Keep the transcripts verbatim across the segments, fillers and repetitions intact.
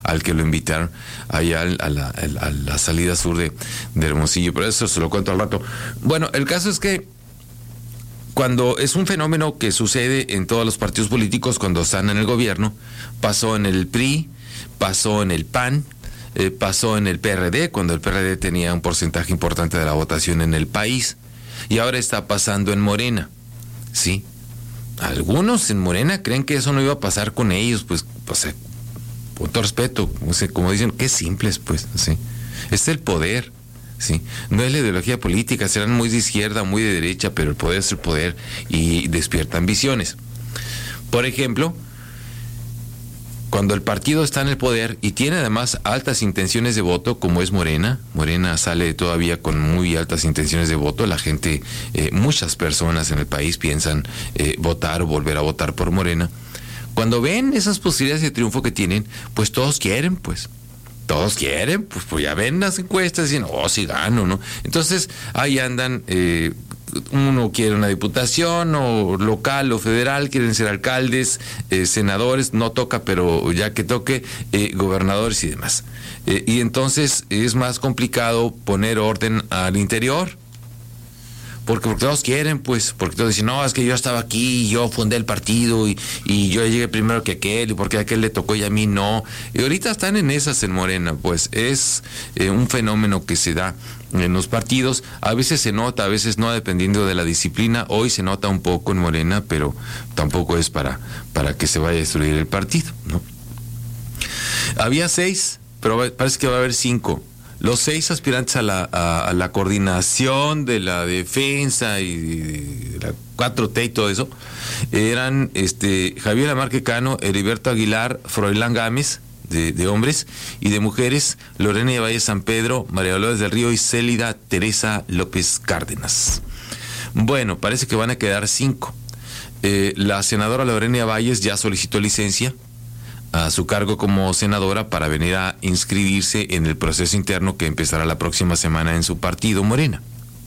al que lo invitaron allá a la, a la salida sur de, de Hermosillo, pero eso se lo cuento al rato. Bueno, el caso es que cuando es un fenómeno que sucede en todos los partidos políticos cuando están en el gobierno, pasó en el P R I, pasó en el P A N, eh, pasó en el P R D, cuando el P R D tenía un porcentaje importante de la votación en el país, y ahora está pasando en Morena, ¿sí? Algunos en Morena creen que eso no iba a pasar con ellos, pues, pues con todo respeto, como dicen, qué simples, pues, ¿sí? Es el poder, ¿sí? No es la ideología política, serán muy de izquierda, muy de derecha, pero el poder es el poder y despierta ambiciones. Por ejemplo, cuando el partido está en el poder y tiene además altas intenciones de voto, como es Morena, Morena sale todavía con muy altas intenciones de voto, la gente, eh, muchas personas en el país piensan eh, votar o volver a votar por Morena. Cuando ven esas posibilidades de triunfo que tienen, pues todos quieren, pues. Todos quieren, pues, pues ya ven las encuestas y dicen, oh, sí gano, ¿no? Entonces, ahí andan, eh, uno quiere una diputación, o local o federal, quieren ser alcaldes, eh, senadores, no toca, pero ya que toque, eh, gobernadores y demás. Eh, y entonces es más complicado poner orden al interior. Porque, porque todos quieren, pues, porque todos dicen, no, es que yo estaba aquí, yo fundé el partido y, y yo llegué primero que aquel, y porque a aquel le tocó y a mí no. Y ahorita están en esas en Morena, pues es eh, un fenómeno que se da en los partidos. A veces se nota, a veces no, dependiendo de la disciplina. Hoy se nota un poco en Morena, pero tampoco es para, para que se vaya a destruir el partido, ¿no? Había seis, pero parece que va a haber cinco. Los seis aspirantes a la, a, a la coordinación de la defensa y de la cuatro T y todo eso eran este Javier Lamarque Cano, Heriberto Aguilar, Froilán Gámez, de, de hombres, y de mujeres, Lorena Valle San Pedro, María Dolores del Río y Célida Teresa López Cárdenas. Bueno, parece que van a quedar cinco. Eh, la senadora Lorena Valles ya solicitó licencia a su cargo como senadora para venir a inscribirse en el proceso interno que empezará la próxima semana en su partido, Morena.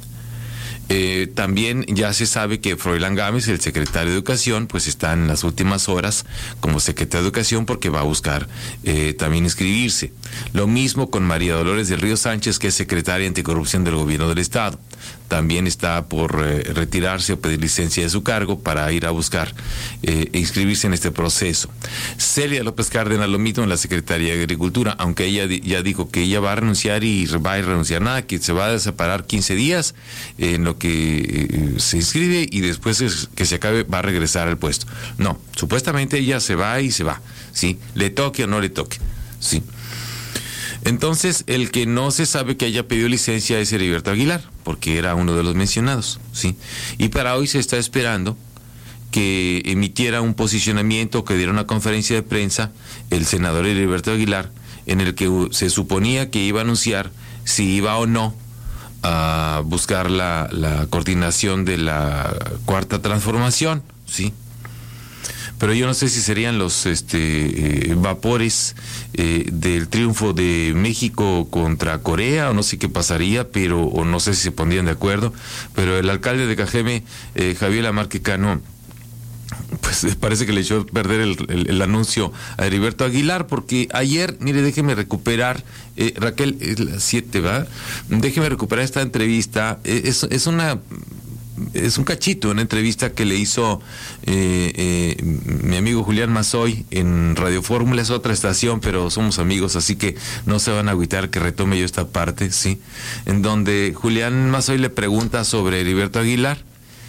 Eh, también ya se sabe que Froilán Gámez, el secretario de Educación, pues está en las últimas horas como secretario de Educación porque va a buscar eh, también inscribirse. Lo mismo con María Dolores del Río Sánchez, que es secretaria anticorrupción del gobierno del estado. También está por eh, retirarse o pedir licencia de su cargo para ir a buscar eh, inscribirse en este proceso. Celia López Cárdenas, lo mismo, en la Secretaría de Agricultura, aunque ella di- ya dijo que ella va a renunciar y va a renunciar nada, que se va a separar quince días eh, en lo que eh, se inscribe y después es, que se acabe va a regresar al puesto. No, supuestamente ella se va y se va, ¿sí? Le toque o no le toque, ¿sí? Entonces, el que no se sabe que haya pedido licencia es Heriberto Aguilar, porque era uno de los mencionados, ¿sí? Y para hoy se está esperando que emitiera un posicionamiento, que diera una conferencia de prensa el senador Heriberto Aguilar, en el que se suponía que iba a anunciar si iba o no a buscar la, la coordinación de la Cuarta Transformación, ¿sí? Pero yo no sé si serían los este, eh, vapores eh, del triunfo de México contra Corea, o no sé qué pasaría, pero o no sé si se pondrían de acuerdo, pero el alcalde de Cajeme, eh, Javier Lamarque Cano, pues parece que le echó a perder el, el, el anuncio a Heriberto Aguilar, porque ayer, mire, déjeme recuperar, eh, Raquel, es las siete, ¿va? Déjeme recuperar esta entrevista, eh, es, es una... es un cachito, una entrevista que le hizo eh, eh, mi amigo Julián Mazoy en Radio Fórmula, es otra estación, pero somos amigos, así que no se van a agüitar que retome yo esta parte, ¿sí? En donde Julián Mazoy le pregunta sobre Heriberto Aguilar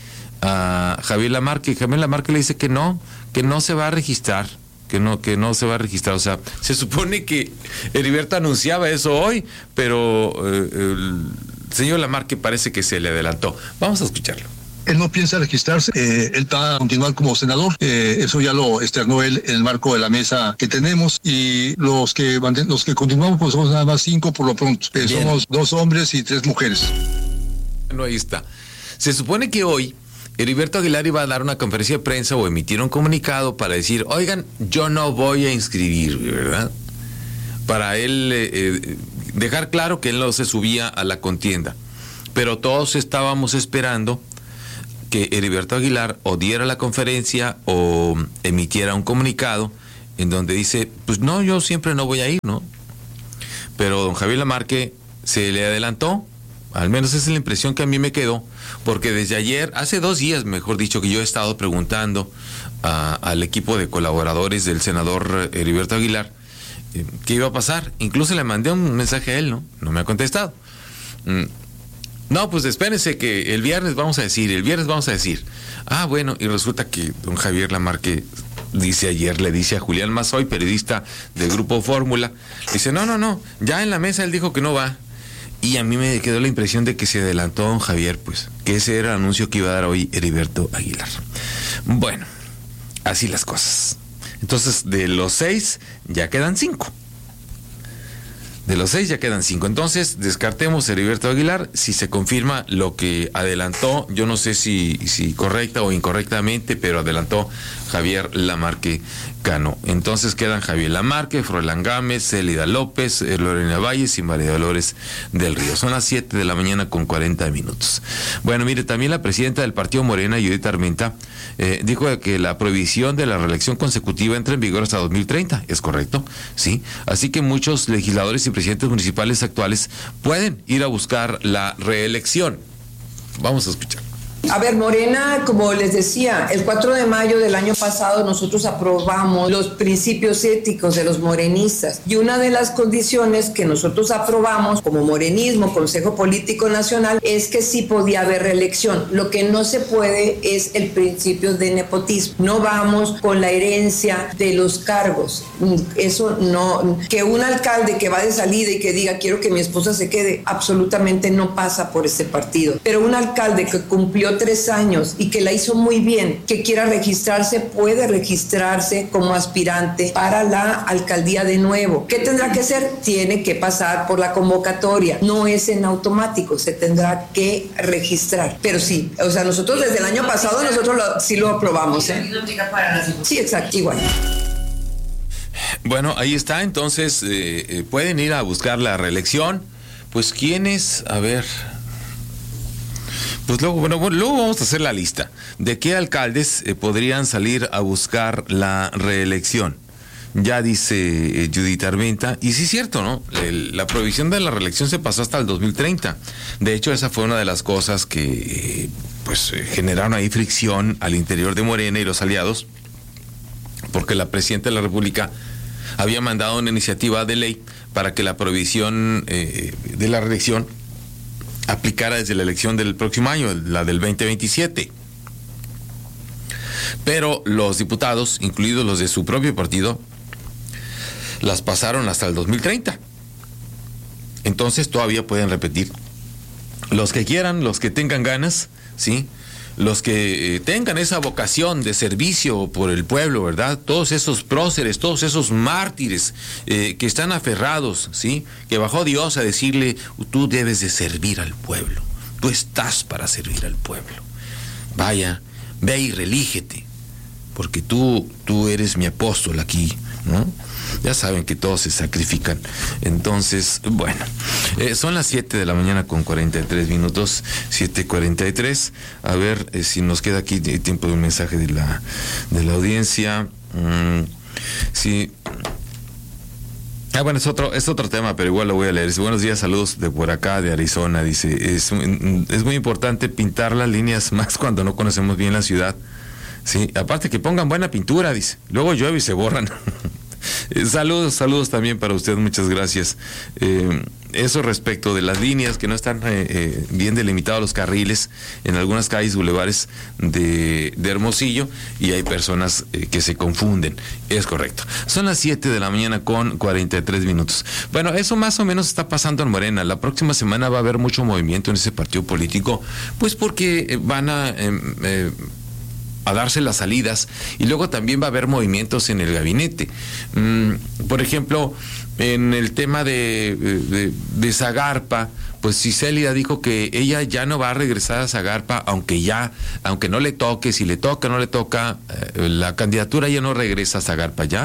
a Javier Lamarque, y Javier Lamarque le dice que no, que no se va a registrar, que no, que no se va a registrar. O sea, se supone que Heriberto anunciaba eso hoy, pero eh, el señor Lamarque parece que se le adelantó. Vamos a escucharlo. Él no piensa registrarse, eh, él va a continuar como senador, eh, eso ya lo externó él en el marco de la mesa que tenemos, y los que los que continuamos pues somos nada más cinco por lo pronto, eh, somos dos hombres y tres mujeres. Bueno, ahí está. Se supone que hoy Heriberto Aguilar iba a dar una conferencia de prensa o emitir un comunicado para decir, oigan, yo no voy a inscribir, ¿verdad? Para él eh, eh, dejar claro que él no se subía a la contienda. Pero todos estábamos esperando que Heriberto Aguilar o diera la conferencia o emitiera un comunicado en donde dice, pues no, yo siempre no voy a ir, ¿no? Pero don Javier Lamarque se le adelantó, al menos esa es la impresión que a mí me quedó, porque desde ayer, hace dos días, mejor dicho, que yo he estado preguntando a, al equipo de colaboradores del senador Heriberto Aguilar eh, qué iba a pasar. Incluso le mandé un mensaje a él, ¿no? No me ha contestado. Mm. No, pues espérense que el viernes vamos a decir, el viernes vamos a decir. Ah, bueno, y resulta que don Javier Lamarque dice ayer, le dice a Julián Mazoy, periodista del Grupo Fórmula, dice, no, no, no, ya en la mesa él dijo que no va. Y a mí me quedó la impresión de que se adelantó don Javier, pues, que ese era el anuncio que iba a dar hoy Heriberto Aguilar. Bueno, así las cosas. Entonces, de los seis, ya quedan cinco. De los seis ya quedan cinco. Entonces, descartemos a Heriberto Aguilar. Si se confirma lo que adelantó, yo no sé si, si correcta o incorrectamente, pero adelantó Javier Lamarque Cano. Entonces quedan Javier Lamarque, Froilán Gámez, Célida López, Lorena Valles y María Dolores del Río. Son las siete de la mañana con cuarenta minutos. Bueno, mire, también la presidenta del partido Morena, Judith Armenta, eh, dijo que la prohibición de la reelección consecutiva entra en vigor hasta dos mil treinta. ¿Es correcto? Sí. Así que muchos legisladores y presidentes municipales actuales pueden ir a buscar la reelección. Vamos a escuchar. A ver, Morena, como les decía, el cuatro de mayo del año pasado nosotros aprobamos los principios éticos de los morenistas y una de las condiciones que nosotros aprobamos como morenismo, Consejo Político Nacional, es que sí podía haber reelección. Lo que no se puede es el principio de nepotismo. No vamos con la herencia de los cargos. Eso no, que un alcalde que va de salida y que diga quiero que mi esposa se quede, absolutamente no pasa por este partido. Pero un alcalde que cumplió tres años y que la hizo muy bien, que quiera registrarse, puede registrarse como aspirante para la alcaldía de nuevo. ¿Qué tendrá que hacer? Tiene que pasar por la convocatoria. No es en automático, se tendrá que registrar. Pero sí, o sea, nosotros desde el año pasado nosotros lo, sí lo aprobamos, ¿eh? Sí, exacto, igual. Bueno, ahí está, entonces eh, eh, pueden ir a buscar la reelección. Pues quiénes, a ver... Pues luego, bueno, luego vamos a hacer la lista de qué alcaldes eh, podrían salir a buscar la reelección. Ya dice eh, Judith Armenta, y sí es cierto, ¿no? El, la prohibición de la reelección se pasó hasta el dos mil treinta. De hecho, esa fue una de las cosas que eh, pues eh, generaron ahí fricción al interior de Morena y los aliados, porque la presidenta de la República había mandado una iniciativa de ley para que la prohibición eh, de la reelección aplicara desde la elección del próximo año, la del veinte veintisiete. Pero los diputados, incluidos los de su propio partido, las pasaron hasta el dos mil treinta. Entonces todavía pueden repetir. Los que quieran, los que tengan ganas, ¿sí? Los que eh, tengan esa vocación de servicio por el pueblo, ¿verdad? Todos esos próceres, todos esos mártires eh, que están aferrados, ¿sí? Que bajó Dios a decirle, tú debes de servir al pueblo, tú estás para servir al pueblo. Vaya, ve y relígete, porque tú, tú eres mi apóstol aquí, ¿no? Ya saben que todos se sacrifican. Entonces, bueno, eh, son las siete de la mañana con cuarenta y tres minutos, siete cuarenta y tres. A ver eh, si nos queda aquí tiempo de un mensaje de la, de la audiencia. Mm, sí. Ah, bueno, es otro, es otro tema, pero igual lo voy a leer. Dice, buenos días, saludos de por acá, de Arizona. Dice, es, es muy importante pintar las líneas más cuando no conocemos bien la ciudad. Sí, aparte que pongan buena pintura, dice. Luego llueve y se borran. Saludos, saludos también para usted, muchas gracias. Eh, eso respecto de las líneas que no están eh, eh, bien delimitados los carriles en algunas calles, bulevares de, de Hermosillo, y hay personas eh, que se confunden. Es correcto. Son las siete de la mañana con cuarenta y tres minutos. Bueno, eso más o menos está pasando en Morena. La próxima semana va a haber mucho movimiento en ese partido político, pues porque van a... Eh, eh, a darse las salidas, y luego también va a haber movimientos en el gabinete. Mm, por ejemplo, en el tema de, de, de Zagarpa, pues si Célida dijo que ella ya no va a regresar a Zagarpa, aunque ya, aunque no le toque, si le toca o no le toca, eh, la candidatura ya no regresa a Zagarpa, ya,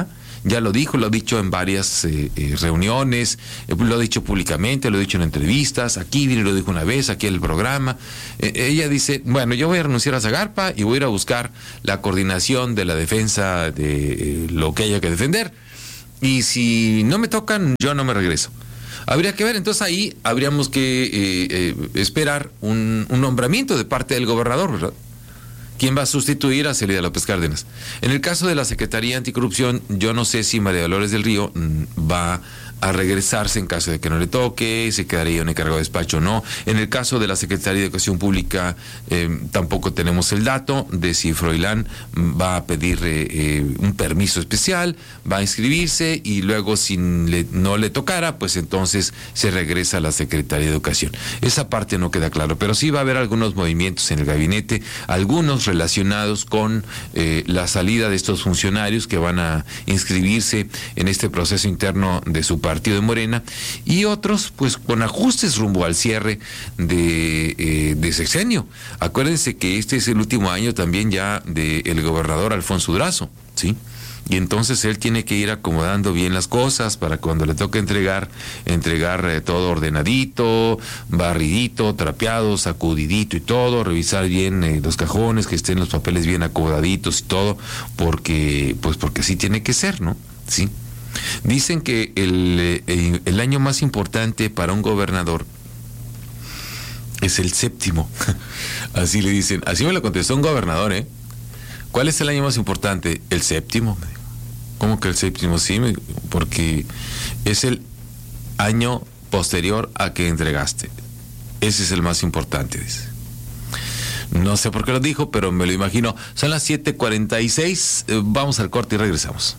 ya lo dijo, lo ha dicho en varias eh, eh, reuniones, eh, lo ha dicho públicamente, lo ha dicho en entrevistas, aquí vino y lo dijo una vez, aquí en el programa. Eh, ella dice, bueno, yo voy a renunciar a Zagarpa y voy a ir a buscar la coordinación de la defensa de eh, lo que haya que defender, y si no me tocan, yo no me regreso. Habría que ver, entonces ahí habríamos que eh, eh, esperar un, un nombramiento de parte del gobernador, ¿verdad? ¿Quién va a sustituir a Celida López Cárdenas? En el caso de la Secretaría Anticorrupción, yo no sé si María Dolores del Río mm, va a regresarse en caso de que no le toque, se quedaría en encargado de despacho o no. En el caso de la Secretaría de Educación Pública, eh, tampoco tenemos el dato de si Froilán va a pedir eh, eh, un permiso especial, va a inscribirse y luego si le, no le tocara, pues entonces se regresa a la Secretaría de Educación. Esa parte no queda claro, pero sí va a haber algunos movimientos en el gabinete, algunos relacionados con eh, la salida de estos funcionarios que van a inscribirse en este proceso interno de su partido de Morena, y otros pues con ajustes rumbo al cierre de, eh, de sexenio. Acuérdense que este es el último año también ya del gobernador Alfonso Durazo, ¿sí? Y entonces él tiene que ir acomodando bien las cosas para cuando le toque entregar, entregar eh, todo ordenadito, barridito, trapeado, sacudidito y todo, revisar bien eh, los cajones, que estén los papeles bien acomodaditos y todo, porque, pues porque así tiene que ser, ¿no? Sí. Dicen que el, el, el año más importante para un gobernador es el séptimo. Así le dicen. Así me lo contestó un gobernador, ¿eh? ¿Cuál es el año más importante? El séptimo. ¿Cómo que el séptimo? Sí, porque es el año posterior a que entregaste. Ese es el más importante, dice. No sé por qué lo dijo, pero me lo imagino. Son las siete cuarenta y seis. Vamos al corte y regresamos.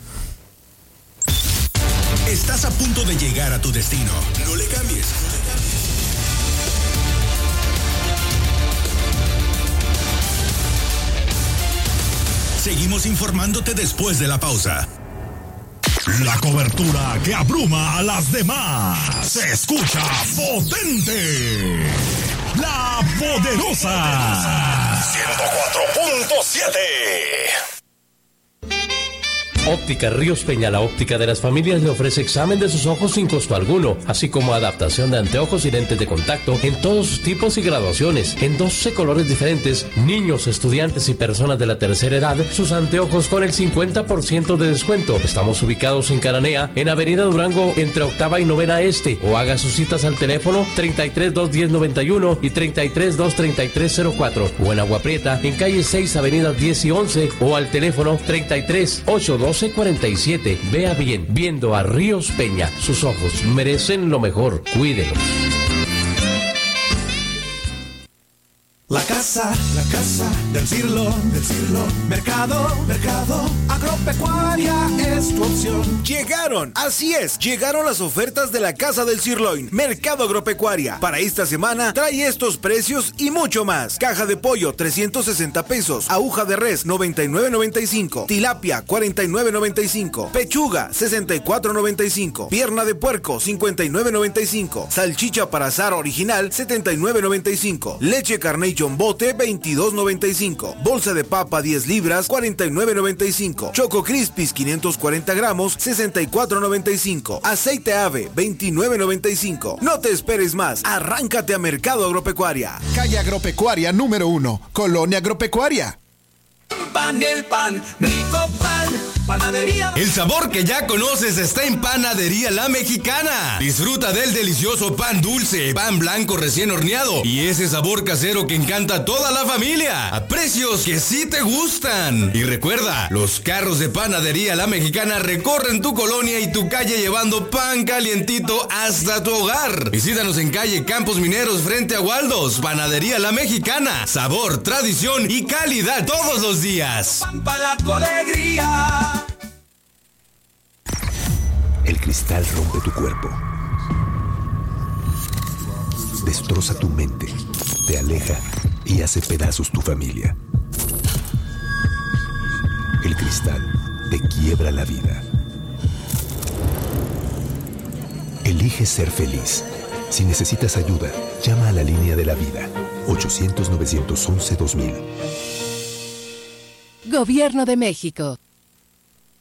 Estás a punto de llegar a tu destino. No le cambies. Seguimos informándote después de la pausa. La cobertura que abruma a las demás. Se escucha potente. La Poderosa. ciento cuatro punto siete. Óptica Ríos Peña, la óptica de las familias, le ofrece examen de sus ojos sin costo alguno, así como adaptación de anteojos y lentes de contacto en todos sus tipos y graduaciones, en doce colores diferentes. Niños, estudiantes y personas de la tercera edad, sus anteojos con el cincuenta por ciento de descuento. Estamos ubicados en Cananea, en Avenida Durango, entre Octava y Novena Este, o haga sus citas al teléfono treinta y tres, doscientos diez, noventa y uno y treinta y tres, doscientos treinta y tres, cero cuatro, o en Agua Prieta, en calle seis, Avenida diez y once, o al teléfono treinta y tres, ochocientos doce, cuarenta y siete. Vea bien, viendo a Ríos Peña. Sus ojos merecen lo mejor. Cuídelos. La casa, la casa del Cirlo, del Cirlo, mercado, mercado, agropecuaria es tu opción. Llegaron, así es, llegaron las ofertas de la Casa del Sirloin, Mercado Agropecuaria. Para esta semana trae estos precios y mucho más. Caja de pollo, trescientos sesenta pesos. Aguja de res, noventa y nueve noventa y cinco. Tilapia, cuarenta y nueve noventa y cinco. Pechuga, sesenta y cuatro noventa y cinco. Pierna de puerco, cincuenta y nueve noventa y cinco. Salchicha para asar original, setenta y nueve noventa y cinco. Leche Carnation Bote, veintidós noventa y cinco. Bolsa de papa, diez libras, cuarenta y nueve noventa y cinco. Choco Crispies, quinientos cuarenta gramos, sesenta y cuatro noventa y cinco. Aceite Ave, veintinueve noventa y cinco. No te esperes más, arráncate a Mercado Agropecuaria. Calle Agropecuaria número uno, Colonia Agropecuaria. Pan, el pan, rico pan, panadería. El sabor que ya conoces está en Panadería La Mexicana. Disfruta del delicioso pan dulce, pan blanco recién horneado y ese sabor casero que encanta a toda la familia, a precios que sí te gustan. Y recuerda, los carros de Panadería La Mexicana recorren tu colonia y tu calle llevando pan calientito hasta tu hogar. Visítanos en calle Campos Mineros frente a Waldos. Panadería La Mexicana, sabor, tradición y calidad todos los días. Pan para tu alegría. El cristal rompe tu cuerpo, destroza tu mente, te aleja y hace pedazos tu familia. El cristal te quiebra la vida. Elige ser feliz. Si necesitas ayuda, llama a la línea de la vida, ochocientos, novecientos once, dos mil. Gobierno de México.